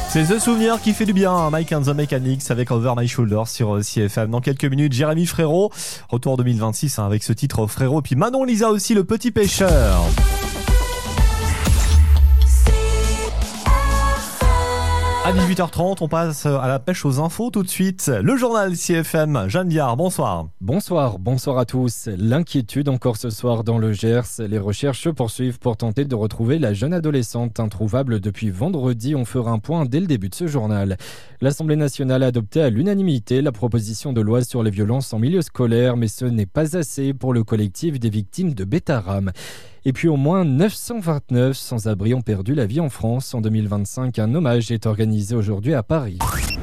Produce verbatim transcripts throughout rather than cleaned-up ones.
C'est The Souvenir qui fait du bien, Mike and the Mechanics avec Over My Shoulder sur C F M. Dans quelques minutes, Jérémy Frérot, retour deux mille vingt-six hein, avec ce titre Frérot. Et puis Manon Lisa aussi, Le Petit Pêcheur. À dix-huit heures trente, on passe à la pêche aux infos tout de suite. Le journal C F M, Jeanne Viard, bonsoir. Bonsoir, bonsoir à tous. L'inquiétude encore ce soir dans le Gers. Les recherches se poursuivent pour tenter de retrouver la jeune adolescente introuvable depuis vendredi. On fera un point dès le début de ce journal. L'Assemblée nationale a adopté à l'unanimité la proposition de loi sur les violences en milieu scolaire, mais ce n'est pas assez pour le collectif des victimes de Betterham. Et puis au moins neuf cent vingt-neuf sans-abri ont perdu la vie en France. En deux mille vingt-cinq, un hommage est organisé aujourd'hui à Paris.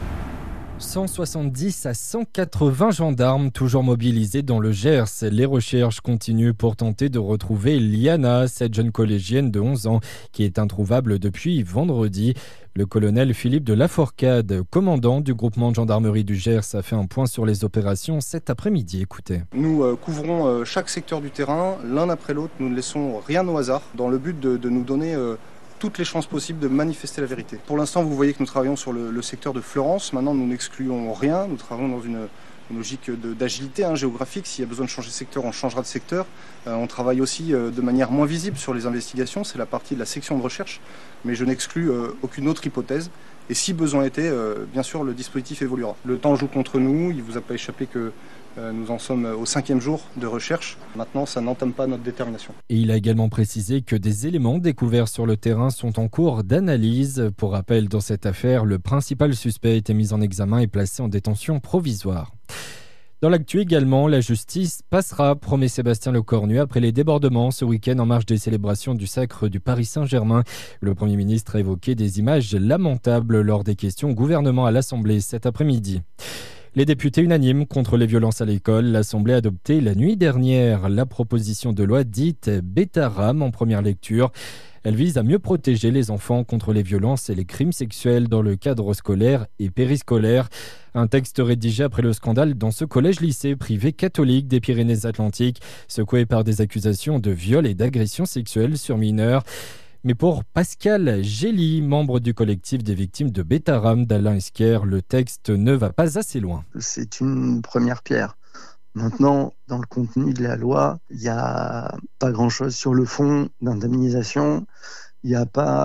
cent soixante-dix à cent quatre-vingts gendarmes toujours mobilisés dans le Gers. Les recherches continuent pour tenter de retrouver Liana, cette jeune collégienne de onze ans qui est introuvable depuis vendredi. Le colonel Philippe de Lafourcade, commandant du groupement de gendarmerie du Gers, a fait un point sur les opérations cet après-midi. Écoutez. Nous euh, couvrons euh, chaque secteur du terrain, l'un après l'autre. Nous ne laissons rien au hasard dans le but de, de nous donner euh, toutes les chances possibles de manifester la vérité. Pour l'instant, vous voyez que nous travaillons sur le, le secteur de Fleurance. Maintenant, nous n'excluons rien. Nous travaillons dans une, une logique de, d'agilité hein, géographique. S'il y a besoin de changer de secteur, on changera de secteur. Euh, on travaille aussi euh, de manière moins visible sur les investigations. C'est la partie de la section de recherche. Mais je n'exclus euh, aucune autre hypothèse. Et si besoin était, euh, bien sûr, le dispositif évoluera. Le temps joue contre nous. Il ne vous a pas échappé que euh, nous en sommes au cinquième jour de recherche. Maintenant, ça n'entame pas notre détermination. Et il a également précisé que des éléments découverts sur le terrain sont en cours d'analyse. Pour rappel, dans cette affaire, le principal suspect a été mis en examen et placé en détention provisoire. Dans l'actu également, la justice passera, promet Sébastien Lecornu, après les débordements ce week-end en marge des célébrations du sacre du Paris Saint-Germain. Le Premier ministre a évoqué des images lamentables lors des questions au gouvernement à l'Assemblée cet après-midi. Les députés unanimes contre les violences à l'école, l'Assemblée a adopté la nuit dernière la proposition de loi dite Betterham en première lecture. Elle vise à mieux protéger les enfants contre les violences et les crimes sexuels dans le cadre scolaire et périscolaire. Un texte rédigé après le scandale dans ce collège-lycée privé catholique des Pyrénées-Atlantiques, secoué par des accusations de viol et d'agression sexuelle sur mineurs. Mais pour Pascal Gély, membre du collectif des victimes de Betterham d'Alain Esquer, le texte ne va pas assez loin. C'est une première pierre. Maintenant, dans le contenu de la loi, il n'y a pas grand-chose sur le fond d'indemnisation. Il n'y a pas